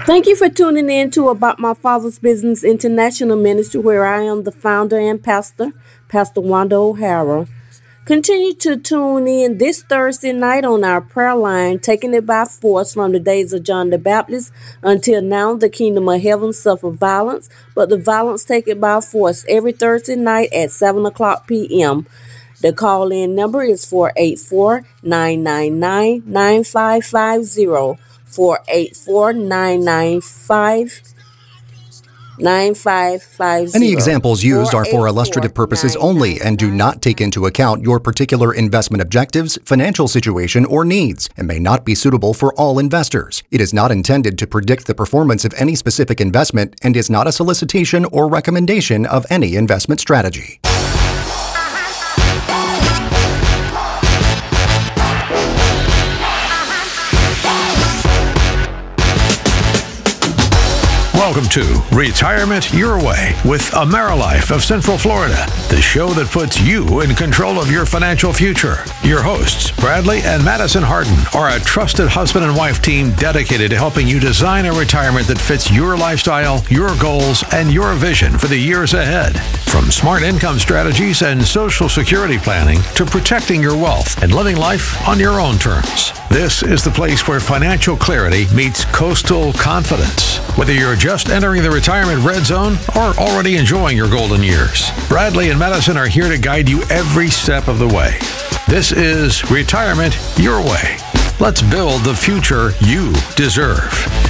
Thank you for tuning in to About My Father's Business International Ministry, where I am the founder and pastor, Pastor Wanda O'Hara. Continue to tune in this Thursday night on our prayer line, taking it by force from the days of John the Baptist until now. The kingdom of heaven suffer violence, but the violence take it by force every Thursday night at 7 o'clock p.m. The call-in number is 484-999-9550. 484-995-9550. Any examples used are for illustrative purposes only and do not take into account your particular investment objectives, financial situation, or needs, and may not be suitable for all investors. It is not intended to predict the performance of any specific investment and is not a solicitation or recommendation of any investment strategy. Welcome to Retirement Your Way with AmeriLife of Central Florida, the show that puts you in control of your financial future. Your hosts, Bradley and Madison Harden, are a trusted husband and wife team dedicated to helping you design a retirement that fits your lifestyle, your goals, and your vision for the years ahead. From smart income strategies and Social Security planning to protecting your wealth and living life on your own terms. This is the place where financial clarity meets coastal confidence. Whether you're just entering the retirement red zone or already enjoying your golden years, Bradley and Madison are here to guide you every step of the way. This is Retirement Your Way. Let's build the future you deserve.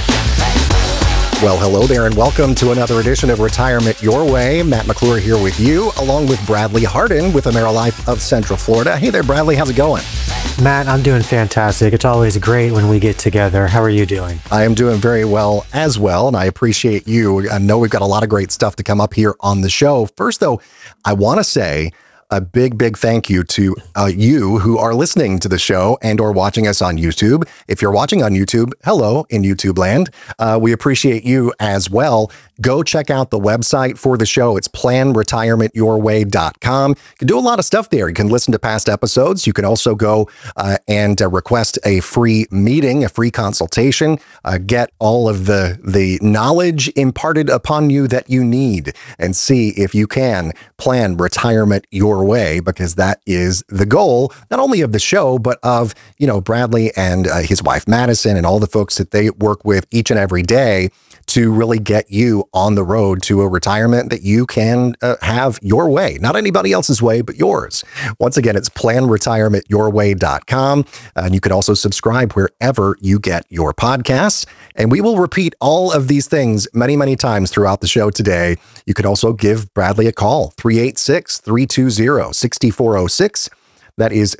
Well, hello there, and welcome to another edition of Retirement Your Way. Matt McClure here with you, along with Bradley Harden with AmeriLife of Central Florida. Hey there, Bradley. How's it going? Matt, I'm doing fantastic. It's always great when we get together. How are you doing? I am doing very well as well, and I appreciate you. I know we've got a lot of great stuff to come up here on the show. First, though, I want to say a big thank you to you who are listening to the show and or watching us on YouTube. If you're watching on YouTube, hello in YouTube land. We appreciate you as well. Go check out the website for the show. It's planretirementyourway.com. You can do a lot of stuff there. You can listen to past episodes. You can also go and request a free meeting, a free consultation, get all of the knowledge imparted upon you that you need, and see if you can plan retirement your way, because that is the goal, not only of the show, but of, Bradley and his wife, Madison, and all the folks that they work with each and every day to really get you on the road to a retirement that you can have your way, not anybody else's way, but yours. Once again, it's planretirementyourway.com. And you can also subscribe wherever you get your podcasts. And we will repeat all of these things many times throughout the show today. You can also give Bradley a call, 386-320-6406. That is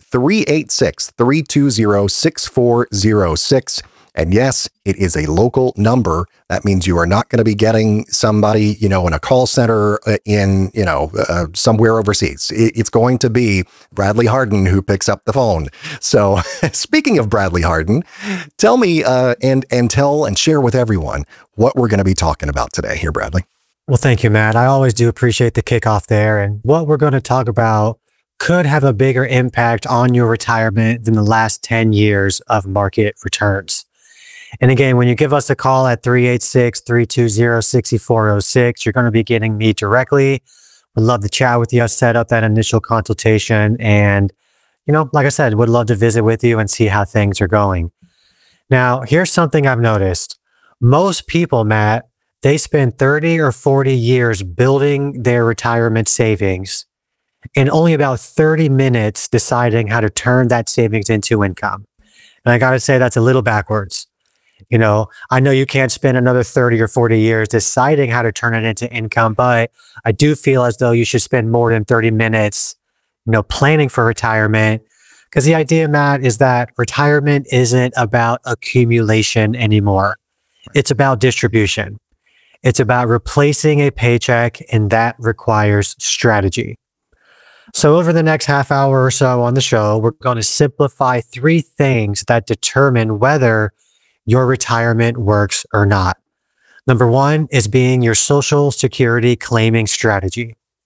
386-320-6406. And yes, it is a local number. That means you are not going to be getting somebody, in a call center in, somewhere overseas. It's going to be Bradley Harden who picks up the phone. So speaking of Bradley Harden, tell me and tell and share with everyone what we're going to be talking about today here, Bradley. Well, thank you, Matt. I always do appreciate the kickoff there. And what we're going to talk about could have a bigger impact on your retirement than the last 10 years of market returns. And again, when you give us a call at 386-320-6406, you're going to be getting me directly. Would love to chat with you, set up that initial consultation. And, like I said, would love to visit with you and see how things are going. Now, here's something I've noticed. Most people, Matt, they spend 30 or 40 years building their retirement savings and only about 30 minutes deciding how to turn that savings into income. And I got to say, that's a little backwards. I know you can't spend another 30 or 40 years deciding how to turn it into income, but I do feel as though you should spend more than 30 minutes, planning for retirement. Because the idea, Matt, is that retirement isn't about accumulation anymore. It's about distribution. It's about replacing a paycheck, and that requires strategy. So over the next half hour or so on the show, we're going to simplify 3 things that determine whether your retirement works or not. Number 1 is being your Social Security claiming strategy.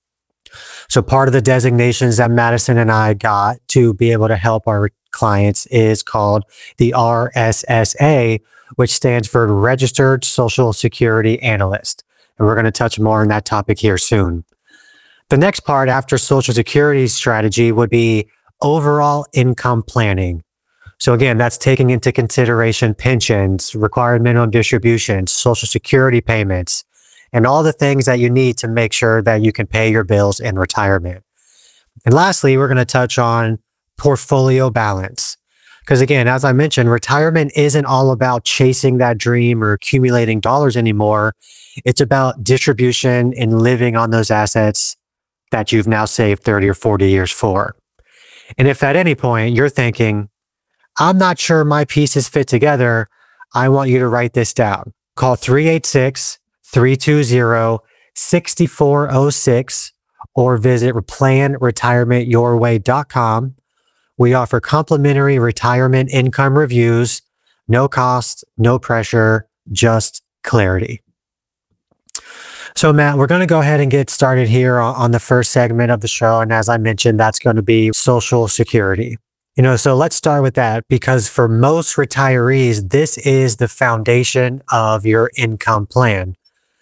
So part of the designations that Madison and I got to be able to help our clients is called the RSSA, which stands for Registered Social Security Analyst. And we're going to touch more on that topic here soon. The next part after Social Security strategy would be overall income planning. So again, that's taking into consideration pensions, required minimum distributions, Social Security payments, and all the things that you need to make sure that you can pay your bills in retirement. And lastly, we're going to touch on portfolio balance. Because again, as I mentioned, retirement isn't all about chasing that dream or accumulating dollars anymore. It's about distribution and living on those assets that you've now saved 30 or 40 years for. And if at any point you're thinking, I'm not sure my pieces fit together, I want you to write this down. Call 386-320-6406 or visit planretirementyourway.com. We offer complimentary retirement income reviews, no cost, no pressure, just clarity. So Matt, we're going to go ahead and get started here on the first segment of the show. And as I mentioned, that's going to be Social Security. So let's start with that because for most retirees, this is the foundation of your income plan.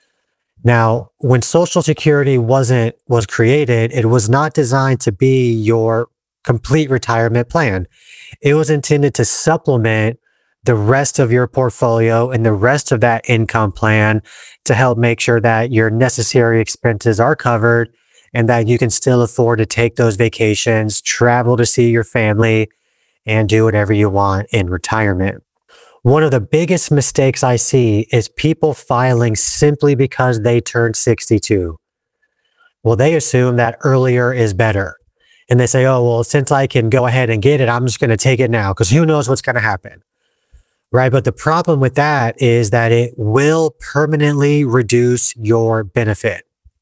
Now, when Social Security was created, it was not designed to be your complete retirement plan. It was intended to supplement the rest of your portfolio and the rest of that income plan to help make sure that your necessary expenses are covered and that you can still afford to take those vacations, travel to see your family, and do whatever you want in retirement. One of the biggest mistakes I see is people filing simply because they turned 62. Well, they assume that earlier is better. And they say, oh, well, since I can go ahead and get it, I'm just going to take it now because who knows what's going to happen. Right. But the problem with that is that it will permanently reduce your benefit.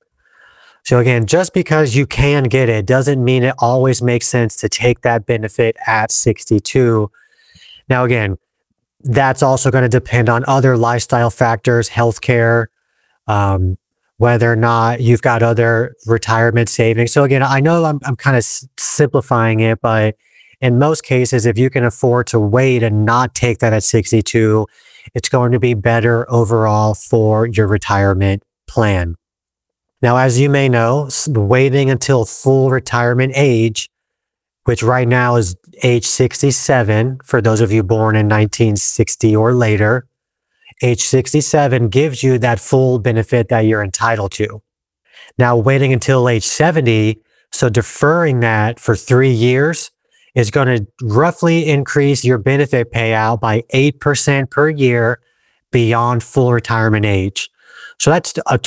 So again, just because you can get it doesn't mean it always makes sense to take that benefit at 62. Now, again, that's also going to depend on other lifestyle factors, healthcare, whether or not you've got other retirement savings. So again, I know I'm kind of simplifying it, but in most cases, if you can afford to wait and not take that at 62, it's going to be better overall for your retirement plan. Now, as you may know, waiting until full retirement age, which right now is age 67, for those of you born in 1960 or later, age 67 gives you that full benefit that you're entitled to. Now, waiting until age 70, so deferring that for 3 years, is going to roughly increase your benefit payout by 8% per year beyond full retirement age. So that's a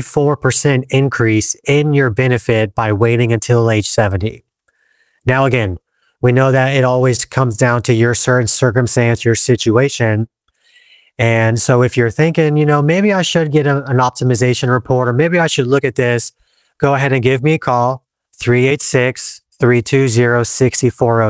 24% increase in your benefit by waiting until age 70. Now, again, we know that it always comes down to your certain circumstance, your situation. And so if you're thinking, maybe I should get an optimization report, or maybe I should look at this, go ahead and give me a call, 386-320-6406.